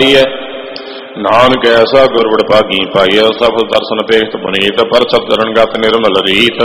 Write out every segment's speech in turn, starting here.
नानक ऐसा गुरबड़ भागी पाइय सफल दर्शन पेट पुनीत पर सतरण गत निर्मल रीत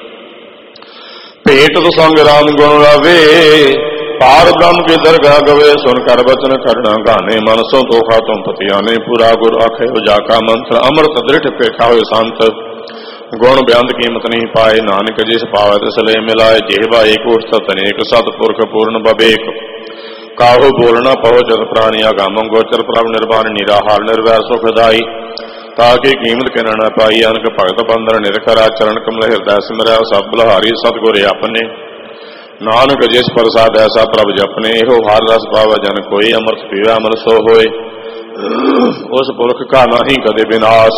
भेट तो संग राम गुण लावे पार ब्रह्म की दरगाह गवे सुन कर बचन करना गाने मन सो तोखा तुम पतियाने पूरा गुर आखे जाका मंत्र अमृत दृढ़ पेखा हुए संत गुण ब्यांद कीमत नहीं पाए नानक जिस पावे तिसले मिलाए जेवा एक उठत अनेक सतपुरख पूर्ण बबेक काहू बोलना पहो जग प्राणी आगाम गोचर प्रभ निर्वाण निराहार निर्वैर सुखदाई ताकि कीमत के न पाई अनक भगत बंदर निरखरा चरण कमल हृदय सिमरया सब बलहारी सतगुर अपने नानक जिस प्रसाद ऐसा प्रभ जपने हो हार रस पावा जन कोई अमृत पीवा अमर सो होए उस पुरख का नहीं कदे विनाश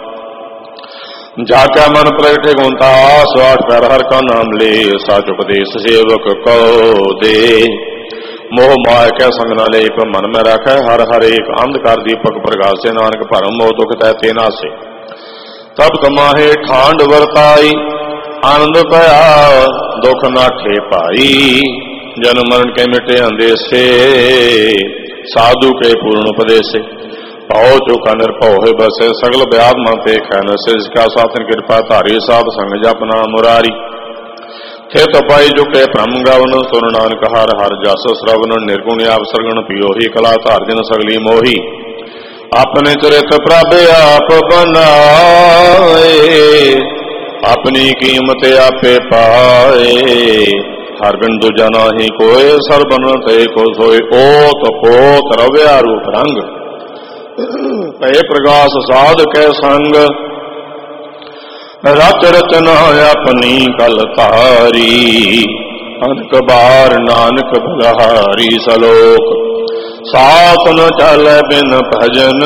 जाके मन प्रगटे गुणतास आठ पैर हर का नाम ले साच उपदेश सेवक को दे मोह माया कै संग न लेप मन में रख हर हर एक अंधकार दीपक प्रकाशे नानक भरम मोह दुख तैते नासे तब तमाहे ठांड वरताई आनंद पया दुख नाठे पाई जन मरण के मिटे अंदेशे साधु के पूर्ण उपदेशे पाओ चौका निर्भव है बसे सगल ब्याद मन ते खैन से जिसका साथन कृपा धारी साध संग जपना मुरारी थे तपाई जुके भ्रम गवन सुन नानक हर हर जस श्रवण निर्गुण आप सरगण पियो ही कला धार जन सगली मोही अपने चरित प्रभ आप बनाए अपनी कीमत आपे पाए हर बिन दूजा नाही कोय सरबन ते को सोए ओत पोत रव्या रूप रंग पै प्रकाश साध कै संग रच रचना अपनी कल तारी अनक बार नानक बलहारी सलोक साथ न चल बिन भजन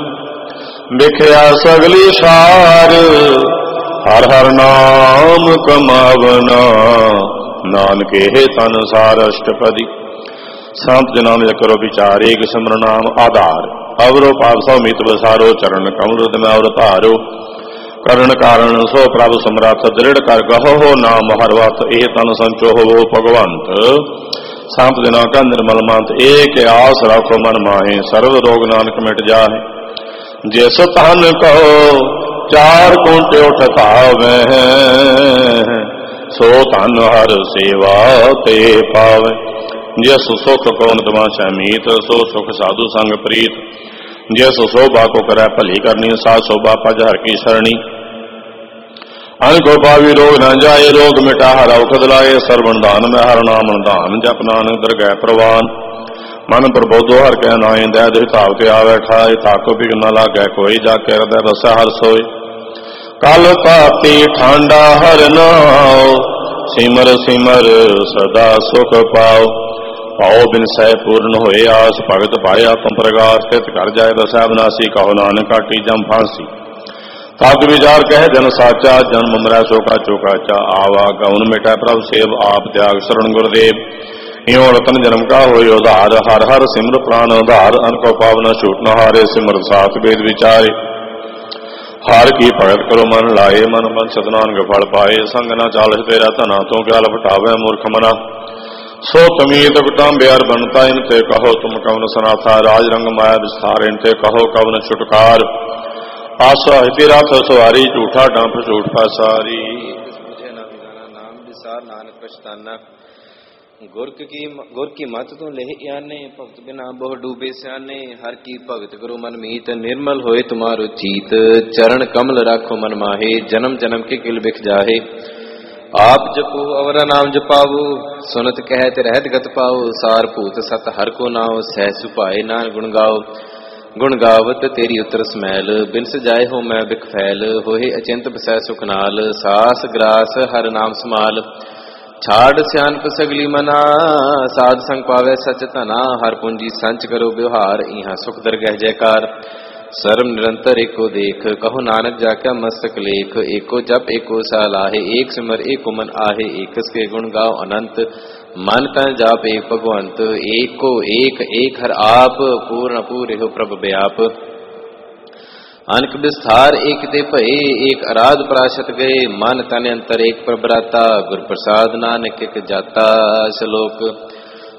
बिखया सगली सार हर हर नाम कमावना नानक हे तन सार अष्टपदी संत जना में करो विचार एक सिमर नाम आधार अवरो पावसो मित बसारो चरण कमल में और तारो करण कारण सो प्रभु समराथ दृढ़ कर गहो हो नाम हरवत ए तन संचो हो भगवंत सांत जना का निर्मल मंत एक आस रखो मन माहे सर्व रोग नानक मिट जाए जिस तन कहो चार कुंट उठता वह सो तन हर सेवा ते पावे जिस सुख कौन तमाशा मीत सो सुख साधु संग प्रीत जिस शोभा को करे भली करनी सा शोभा पज हर की सरणी अनको पावी रोग न जाए रोग मिटा हर औखद लाए सर्वण दान में हर नाम दान जप नानक दरगह प्रवान मन प्रबोधो हर कह नाए दह दिताव के आवे ठाए ताको बिग न लागे कोई जाके हृदय रस हर सोए कल ताती ठांडा हर नाओ सिमर सिमर सदा सुख पाओ पाओ बिन सह पूर्ण होए आस भगत पाया तुम प्रगास स्थित कर जाए दशा विनाशी कहो नानक काटी जम फांसी तब विचार कह जन साचा जन्म मरै शोका चौकाचा आवा गौन मिटा प्रभ सेव आप त्याग शरण गुरुदेव यो रतन जन्म का हो उधार हर हर सिमर प्राण उधार अनको पावना छूट न हारे सिमर साथ वेद विचारे हार की भगत करो मन लाए मन मन सदनान फल पाए संग न चाल तेरा तना तो क्या लपटावे मूर्ख मना सो तमीत बटाम ब्यार बनता इनते कहो तुम कवन सनाथा राज रंग माया विस्तार इनते कहो कवन छुटकार आशा हितिराथ सवारी झूठा डंप झूठ पासारी नाम विसार नानक पछताना गुर की मत तू लेह आने भगत बिना बहु डूबे स्याने हर की भगत गुरु मन मीत निर्मल होए तुम्हारो चीत चरण कमल राखो मन माहे जन्म जन्म के किल बिख जाहे आप जपो अवरा नाम जपावो सुनत कहत रहत गत पाओ सार भूत सत हर को नाव सह सुपाए नान गुण गाओ गुण गावत तेरी उतर समैल बिन सजाए हो मैं बिख फैल होए अचिंत बसै सुख नाल सास ग्रास हर नाम समाल छाड़ सियानप सगली मना साध संग पावे सच तना हर पूंजी संच करो व्यवहार इहा सुख दरगह जयकार सर्व निरंतर एको देख कहो नानक जाके मस्तक लेख एको जप एको सालाहे एक सिमर एको मन आहे एकस के गुण गाओ अनंत मन तन जाप एक भगवंत एको एक एक हर आप पूर्ण पूरे हो प्रभ व्याप अनक विस्तार एक ते भये एक आराध पराशत गए मन तन अंतर एक प्रभराता गुर प्रसाद नानक एक जाता श्लोक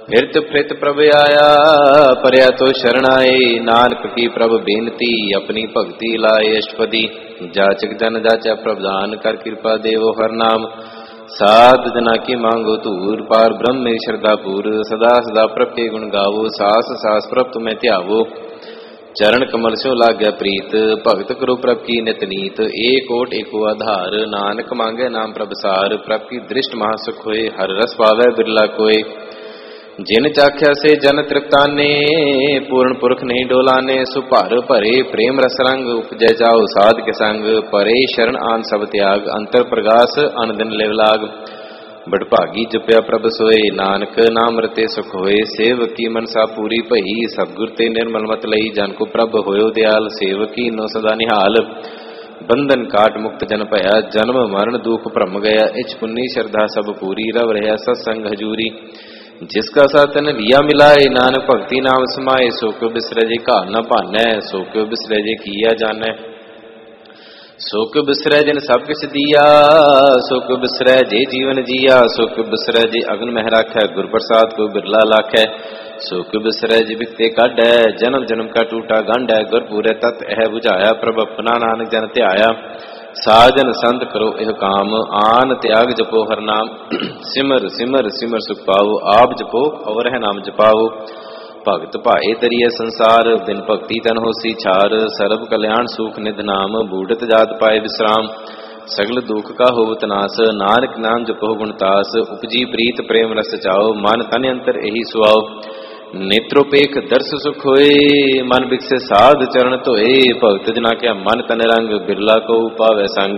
फिरत फिरत प्रभ आया, परया तो शरण आए। नानक की प्रभ बेनती, अपनी भक्ति लाए अष्टपदी। जाचक जन जाचा प्रभदान, कर कृपा देवो हर नाम। साध जना की मांगो तूर, पार ब्रह्म में श्रद्धापुर। सदा सदा प्रभ के गुण गावो, सास सास प्रभ तुम्हें त्यावो। चरण कमल सो लाग्या प्रीत, भगत करो प्रभ की नित नीत। एक ओट एको आधार, नानक मांगे नाम प्रभ सार। प्रभ की दृष्ट महासुख होए, हर रस पावै बिरला कोय। जिन चाख्या से जन तृप्ताने, पूर्ण पुरख नहीं डोलाने। सुपार भरे प्रेम रस रंग, उपजै जाओ साध के संग। परे शरण आन सब त्याग, अंतर प्रगास अनदिन लेव लाग। बड़भागी जपया प्रभ सोए, नानक नाम रते सुख होए। सेवकी मनसा पूरी भई, सतगुर ते निर्मल मत लई। जन को प्रभ होयो दयाल, सेवकी नो सदा निहाल। बंधन काट मुक्त जन भया, जन्म मरण दुख भ्रम गया। इच पुन्नी श्रद्धा सब पूरी, रव रहा सत्संग हजूरी। जिसका सातन लिया मिलाए, नानक भक्ति नाम समाये। सो क्यों बिसरे जे घाल न भानै, सो क्यों बिसरे जे किया जानै। सो क्यों बिसरै जिन सब किछ दिया, सो क्यों बिसरै जे जीवन जिया। सो क्यों बिसरै जे अगन मह राखै, गुर प्रसाद को बिरला लाखै। सो क्यों बिसरै जे बिकते काढै, जन्म जन्म का टूटा गंढ। गुर पूरे तत् एह बुझाया, प्रभ अपना नानक जन ध्याया। साजन संत करो एह काम, आन त्याग जपो हर नाम। सिमर सिमर सिमर सुख पाओ, आप जपो अवर है नाम जपाओ। भगत भाए तरिय संसार, बिन भक्ति तन होसी छार। सर्व कल्याण सुख निध नाम, बूढ़त जात पाए विश्राम। सगल दुख का होवत नास, नानक नाम जपो गुणतास। उपजी प्रीत प्रेम रस चाओ, मन तन अंतर एही सुआओ। नेत्रोपेख दर्श सुख होए, मन बिकसे साध चरण धोए। भगत जना क्या मन तन रंग, बिरला को पावै संग।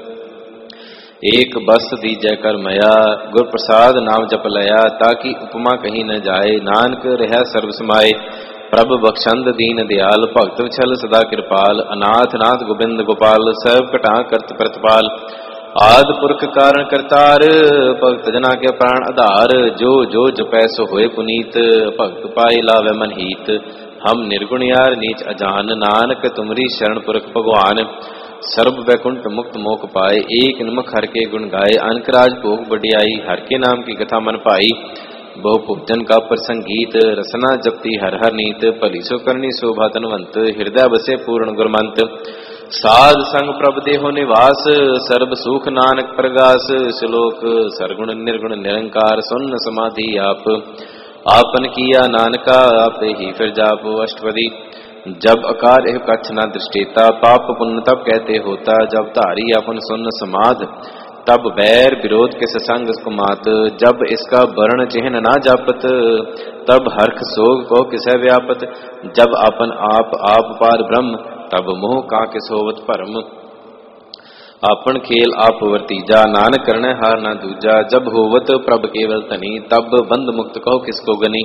एक बस दीजै कर मया, गुर प्रसाद नाम जप लया। ताकि उपमा कहीं न जाए, नानक रहा सर्व समाये। प्रभ बख्शंद दीन दयाल, भगत विछल सदा कृपाल। अनाथ नाथ गोबिंद गोपाल, सब कटा करत प्रतिपाल। आद पुरख कारण करतार, भगत जना के प्राण आधार। जो जो जपै सो होए पुनीत, भगत पाई लावे मन हीत। हम निर्गुण यार नीच अजान, नानक तुमरी शरण पुरख भगवान। सर्व वैकुंठ मुक्त मोक पाए, एक नमक हर के गुण गाए। अनक राज भोग बढ़ियाई, हर के नाम की कथा मन पाई। बहु भोजन का प्रसंगीत, रसना जपती हर हर नीत। भली सो करनी शोभा तनवंत, हृदय बसे पूर्ण गुरमंत। साध संग प्रभ देहो निवास, सर्ब सुख नानक प्रगास। श्लोक सरगुण निर्गुण निरंकार, सुन्न समाधि आप। आपन किया नानका, आपे ही फिर जापो अष्टपदी। जब अकार एह कच्छ न दृष्टेता, पाप पुण्य तब कहते होता। जब धारी अपन सुन्न समाध, तब बैर विरोध किस संग कुमात। जब इसका वर्ण चिन्ह ना जापत, तब हर्ष सोग को किसे व्यापत। जब अपन आप पार ब्रह्म, तब मोह का किस होवत भरम। आपन खेल आप वर्तीजा, नानक करने हार ना दूजा। जब होवत प्रभ केवल तनी, तब बंद मुक्त कहो किसको गनी।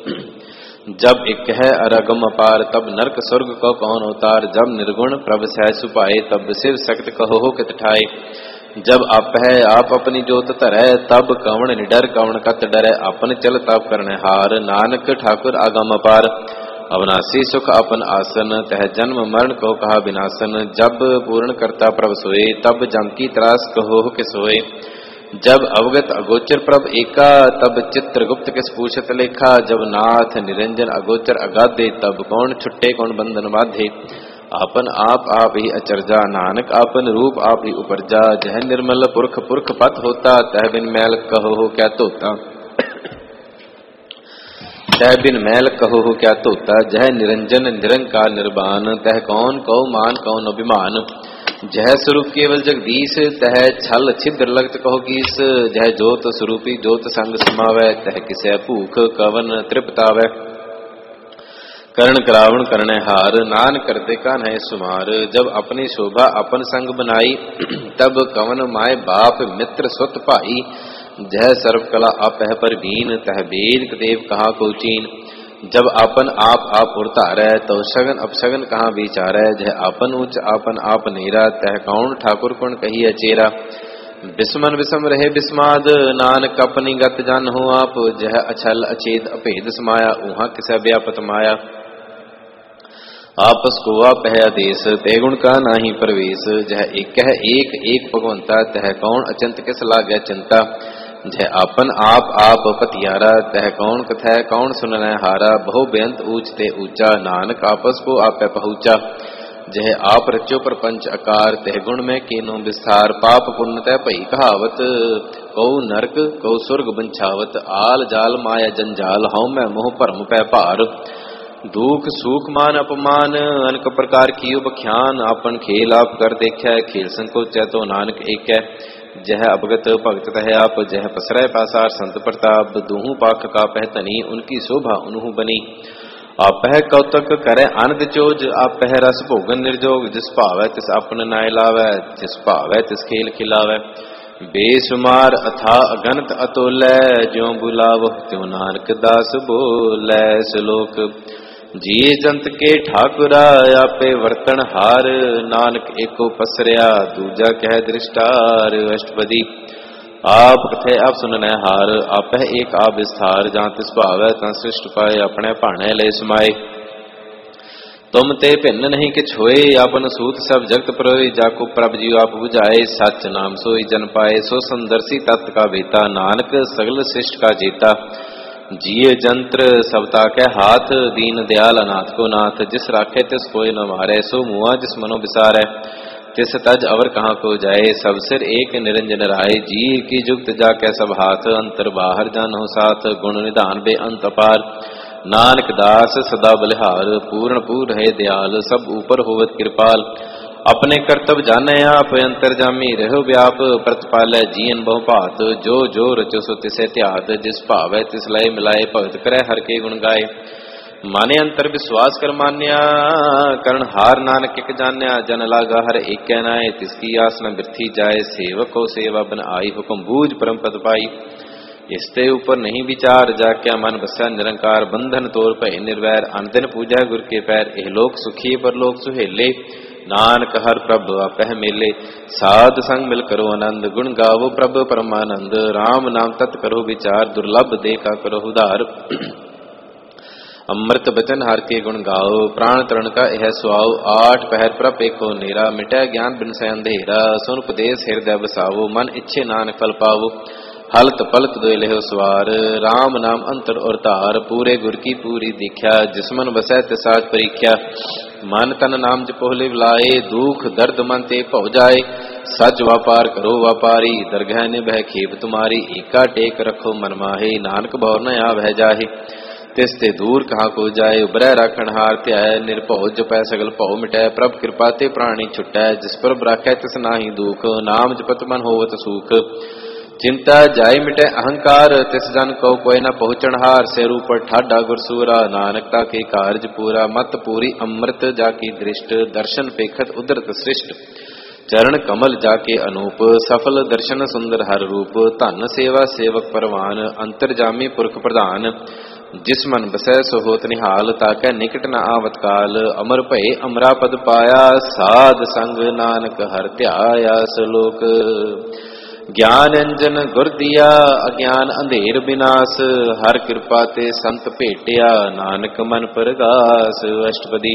जब एक है अरगम अपार, तब नरक स्वर्ग को कौन उतार। जब निर्गुण प्रभ सह सुपाए, तब शिव सख्त कहो कित ठाए। जब आप है आप अपनी जोत धरै, तब कवण निडर कवण कत डरै। अपन चल तब करने हार, नानक ठाकुर आगम अपार। अविनाशी सुख अपन आसन, तह जन्म मरण को कहा विनाशन। जब पूर्ण करता प्रभ सोए, तब जम की त्रास कहो किस होए। जब अवगत अगोचर प्रभ एका, तब चित्रगुप्त किस पूछत लेखा। जब नाथ निरंजन अगोचर अगाधे, तब कौन छुट्टे कौन बंधन बाधे। आपन आप ही अचरजा, नानक आपन रूप आप ही उपरजा। जह निर्मल पुरख पुरख पत होता, तह बिन मैल कहो क्या तोता। तह बिन मैल कहो क्या तोता। जह निरंजन निरंकार निर्वाण, तह कौन कौ मान कौन अभिमान। जह स्वरूप केवल जगदीश, तह छल छिद्र लगत कहो कीस। जह जोत स्वरूपी जोत संग समावै, तह किसे भूख कवन तृप्तावै। करण करावण करने हार, नान करते का नय सुमार। जब अपनी शोभा अपन संग बनाई, तब कवन माय बाप मित्र सुत भाई। जह सर्व कला अपह पर बीन, तह वेद देव कहा को चीन। जब आपन आप उड़तारै, तो सगन अपसगन कहाँ विचारै। जह आपन उच्च आपन आप नीरा, तह कौन ठाकुर कुण कही अचेरा। बिस्मन विषम रहे बिस्माद, नानक अपनी गत जन हो आप। जह अछल अचेत अभेद समाया, उहाँ किसे व्यापत माया। आपस को आप है आदेश, ते गुण का नाही प्रवेश। जह एक है एक भगवंता, तह कौन अचंत किस लागे चिंता। जह आपन आप पतियारा, तह कौन कथै कौन सुननै हारा, बहु बेअंत ऊंच ते ऊंचा, नानक आपस को आपै पहुँचा। जह आप रचो प्रपंच आकार, तह गुण में कीनो विस्तार, पाप पुण्य तह भई कहावत, कऊ नरक कऊ सुर्ग बंछावत, आल जाल माया जंजाल, हऊँ मैं मोह भरम पै भार, दुख सुख मान अपमान, अनेक प्रकार कियो बख्यान, आपन खेल आप कर देखै, खेल संकोचै तो नानक एकै, जह अवगत भगत तह आप, जह पसरै पासार संत प्रताप, दूहू पाख का पह तनी, उनकी शोभा उन्हू बनी, आपह कौतक करे आनंद चोज, आपह रस भोगन निर्जोग, जिस भावै तिस आपन नाय लावै, जिस भावै तिस खेल खिलावै, बेसुमार अथा अगनत अतोलै, ज्यों बुलावो त्यों नानक दास बोलै। श्लोक जिये जंत के ठाकुरा, आपे वर्तन हार, नानक एको पसरिया, दूजा कह दृष्टार। अष्टपदी आप कथे आप सुनने हार, आपह एक आप विस्तार, जहाँ तिस भावै तं सृष्ट पाए, अपने भाणे ले समाए, तुम ते भिन्न नहीं किछ होए, आपन सूत सब जगत परोए, जाको प्रभ जीव आप बुझाए, सच नाम सोई जन पाए, सो संदर्शी तत्व का बेता, नानक सगल सृष्ट का जेता, जिये जंत्र सबता के हाथ, दीन दयाल अनाथ को नाथ, जिस राखे तिस कोई न मारे, सो मुआ जिस मनो बिसारे, तिस तज अवर कहाँ को जाए, सब सिर एक निरंजन राय, जी की जुक्त जाके सब हाथ, अंतर बाहर जानो साथ, गुण निधान बे अंत अपार, नानक दास सदा बलिहार, पूर्ण पूर्ण है दयाल, सब ऊपर होवत कृपाल, अपने कर्तव्य जाने आप, अंतर्जामी रहो व्याप, प्रतिपालै जीवन बहु भात, जो जो रचो सो तिसे त्यात, जिस भावै तिस लय मिलाए, भगत करे हर के गुण गाए, माने अंतर विश्वास कर मान्या, करण हार नानक एक जान्या, जन लागा हर एक नाय, तिसकी आस न बिरथी जाए, सेवक को सेवा बन आई, हुक्म बूझ परम पद पाई, इसते ऊपर नहीं विचार, जाक्या मन बसा निरंकार, बंधन तोड़ भय निर्वैर, अनदिन पूजा गुर के पैर, एह लोक सुखी परलोक सुहेले, नानक हर प्रभु आपह मेले, साध संग मिल करो आनंद, गुण गावो प्रभु परमानंद, राम नाम तत् करो विचार, दुर्लभ देखा करो उधार, अमृत बचन हर के गुण गाओ, प्राण तरण का यह सुआओ, आठ पहर प्रभ एको नेरा, मिटै ज्ञान बिन से अंधेरा, सुन उपदेश हृदय बसावो, मन इच्छे नानक फल पावो, हलत पलत दो लेहो सवार, राम नाम अंतर और तार, पूरे गुर की पूरी दीख्या, जिसमन बसै तिसाज परीख्या, मन तन नाम जपोहले लाए, दुख दर्द मन ते भव जाए, सच व्यापार करो व्यापारी, दरगह निभै खेप तुम्हारी, एका टेक रखो मन माहे, नानक भौर न आवह जाहे, तिसते दूर कहाँ को जाए, उबरै राखण हार त्याय, निर्भौ जपै सगल भौ मिटै, प्रभ कृपा ते प्राणी छुटै, जिस पर राखै तिस नाहि दुख, नाम जपत मन होवत सुख, चिंता जाय मिटे अहंकार, तिस जन को कोई न पहुँचन हार, से ऊपर ठाडा गुरसूरा, नानकता के कार्य पूरा, मत पूरी अमृत जाकी दृष्ट, दर्शन पेखत उदरत सृष्ट, चरण कमल जाके अनूप, सफल दर्शन सुंदर हर रूप, धन सेवा सेवक परवान, अंतर्जामी पुरख प्रधान, जिस मन बसै सो होत निहाल, ताकै निकट न आवत काल, अमर भय अमरा पद पाया, साध संग नानक हर ध्याया। श्लोक ज्ञान अंजन गुर दिया, अज्ञान अंधेर विनाश, हर कृपा ते संत भेटिया, नानक मन परगास। अष्टपदी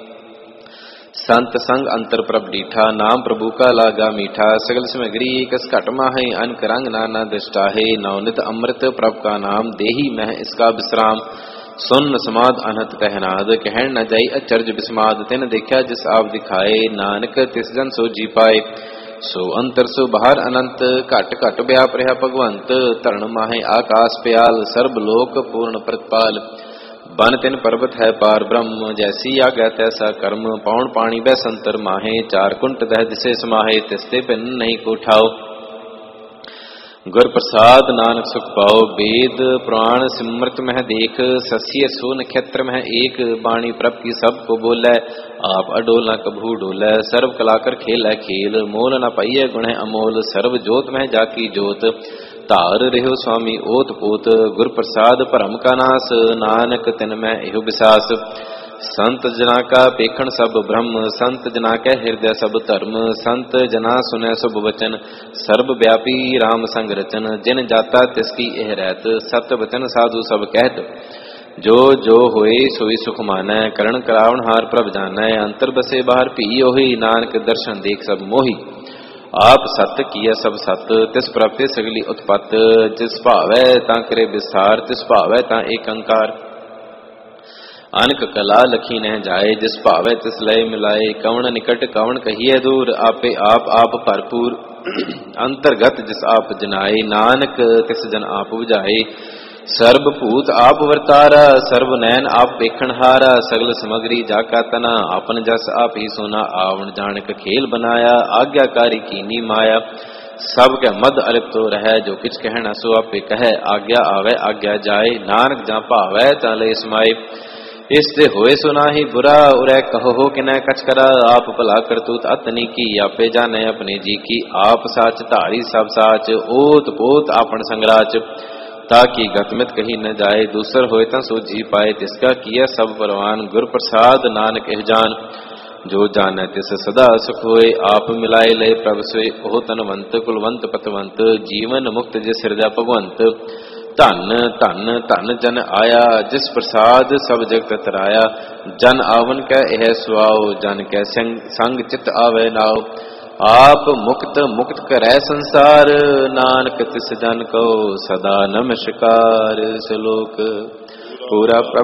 संत संग अंतर प्रभ डीठा, नाम प्रभु का लागा मीठा, सगल सामग्री कस घट माहे, अनक रंग नाना दृष्टा है, नवनित अमृत प्रभ का नाम, देही मह इसका विश्राम, सुन समाद अनहत कहनाद, कहन न जाई अचर्ज विस्माद, तिन देखा जिस आप दिखाए, नानक तिस जन सो जी पाए, सो अंतर सो बाहर अनंत, घट घट व्याप रहा भगवंत, तरण माहे आकाश प्याल, सर्ब लोक पूर्ण प्रतिपाल, बन तिन पर्वत है पार ब्रह्म, जैसी आज्ञा तैसा कर्म, पौन पानी बह संतर माहे, चार कुंट दह दिसे समाहे, तिसते भिन्न नहीं को ठाओ, गुर प्रसाद नानक सुख पाओ, वेद पुराण सिमृत मह देख, सस्य सो नक्षत्र मह एक, बाणी प्रभ की सब को बोलै, आप अडोल न कभू डोलै, सर्व कलाकर खेलै खेल, मोल न पाइय गुण अमोल, सर्व जोत मह जाकी जोत, धार रहो स्वामी ओत पोत, गुर प्रसाद परम का नास, नानक तिन में एहो विसास, संत जना का पेखण सब ब्रह्म, संत जना के हृदय सब धर्म, संत जना सुने सब वचन, सर्व व्यापी राम संग रचन, जिन जाता तिसकी एह रहत, सत्य वचन साधु सब कहत, जो जो होए सोई सुख मानै, करण करावन हार प्रभ जानै, अंतर बसे बाहर पी ओही, नानक दर्शन देख सब मोही, आप सत्य किया सब सत, तिस प्रपते सगली उत्पत्त, जिस भावै तां करे विस्तार, तिस भावै तां एकंकार। अनक कला लखी नह जाए, जिस भावै तिस लय मिलाए, कवण निकट कवण कहिए दूर, आपे आप भरपूर, अंतर्गत जिस आप जनाए, नानक तिस जन आप बुझाए। सर्व भूत आप वर्तारा, सर्व नैन आप देखणहारा, सगल समग्री जाका तना, आपन जस आप ही सोना, आवण जाणक खेल बनाया, आज्ञाकारी कीनी माया। सब के मद अलिप्त तो रह, जो किछ कहना सो आपे कहे, आज्ञा आवे आज्ञा जाए, नानक जां भावै तां ले समाए। इससे होए सुना ही बुरा, उरै कहो कि न कछ करा, आप भला करतूत अतनी की, आपे जाने अपने जी की। आप साच धारी सब साच, ओत पोत आपन संगराच, ताकि गतमित कही न जाए, दूसर होए ता सूझी पाए, तिसका किया सब परवान, गुर प्रसाद नानक एह जान। जो जाने तिस सदा सुख होए, आप मिलाए ले प्रभ सोए, ओह तनवंत कुलवंत पतवंत, जीवन मुक्त जिस हृदय भगवंत। धन धन धन जन आया, जिस प्रसाद सब जगत तराया, जन आवन कै यह सुआओ, जन कै संग चित आवे नाओ। आप मुक्त मुक्त करै संसार, नानक तिस जन को सदा नमस्कार। श्लोक पूरा।